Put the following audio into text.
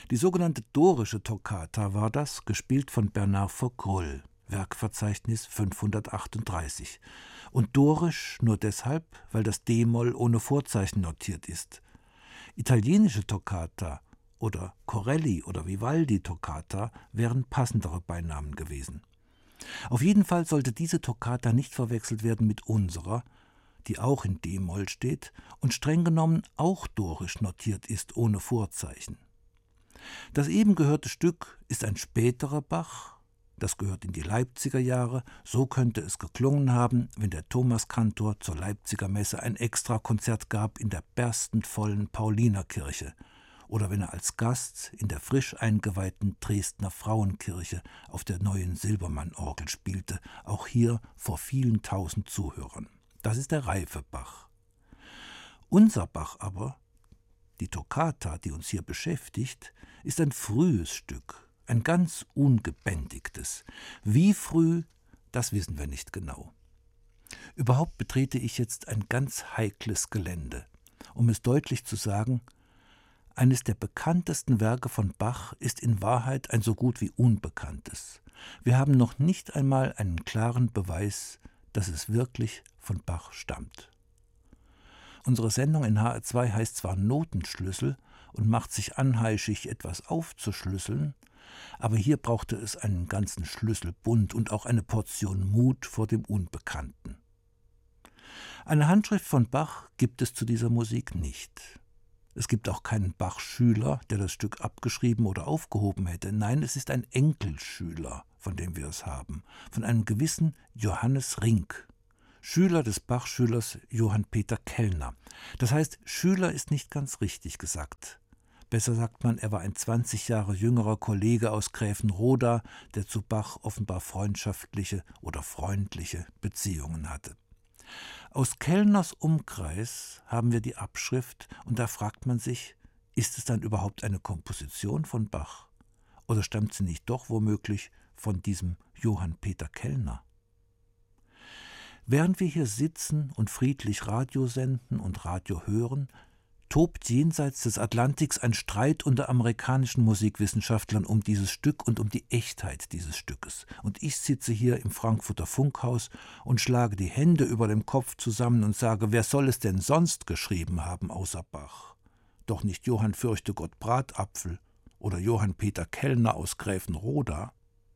Die sogenannte dorische Toccata war das, gespielt von Bernard Faucrull, Werkverzeichnis 538. Und dorisch nur deshalb, weil das d-Moll ohne Vorzeichen notiert ist. Italienische Toccata oder Corelli oder Vivaldi Toccata wären passendere Beinamen gewesen. Auf jeden Fall sollte diese Toccata nicht verwechselt werden mit unserer, die auch in d-Moll steht und streng genommen auch dorisch notiert ist ohne Vorzeichen. Das eben gehörte Stück ist ein späterer Bach, das gehört in die Leipziger Jahre, so könnte es geklungen haben, wenn der Thomaskantor zur Leipziger Messe ein Extrakonzert gab in der berstend vollen Paulinerkirche oder wenn er als Gast in der frisch eingeweihten Dresdner Frauenkirche auf der neuen Silbermann-Orgel spielte, auch hier vor vielen tausend Zuhörern. Das ist der reife Bach. Unser Bach aber, die Toccata, die uns hier beschäftigt, ist ein frühes Stück, ein ganz ungebändigtes. Wie früh, das wissen wir nicht genau. Überhaupt betrete ich jetzt ein ganz heikles Gelände. Um es deutlich zu sagen, eines der bekanntesten Werke von Bach ist in Wahrheit ein so gut wie unbekanntes. Wir haben noch nicht einmal einen klaren Beweis, dass es wirklich von Bach stammt. Unsere Sendung in HR2 heißt zwar Notenschlüssel und macht sich anheischig, etwas aufzuschlüsseln, aber hier brauchte es einen ganzen Schlüsselbund und auch eine Portion Mut vor dem Unbekannten. Eine Handschrift von Bach gibt es zu dieser Musik nicht. Es gibt auch keinen Bach-Schüler, der das Stück abgeschrieben oder aufgehoben hätte. Nein, es ist ein Enkelschüler, von dem wir es haben, von einem gewissen Johannes Rinck, Schüler des Bach-Schülers Johann Peter Kellner. Das heißt, Schüler ist nicht ganz richtig gesagt. Besser sagt man, er war ein 20 Jahre jüngerer Kollege aus Gräfenroda, der zu Bach offenbar freundschaftliche oder freundliche Beziehungen hatte. Aus Kellners Umkreis haben wir die Abschrift und da fragt man sich, ist es dann überhaupt eine Komposition von Bach? Oder stammt sie nicht doch womöglich von diesem Johann Peter Kellner? Während wir hier sitzen und friedlich Radio senden und Radio hören, tobt jenseits des Atlantiks ein Streit unter amerikanischen Musikwissenschaftlern um dieses Stück und um die Echtheit dieses Stückes. Und ich sitze hier im Frankfurter Funkhaus und schlage die Hände über dem Kopf zusammen und sage, wer soll es denn sonst geschrieben haben außer Bach? Doch nicht Johann Fürchtegott Bratapfel oder Johann Peter Kellner aus Gräfenroda.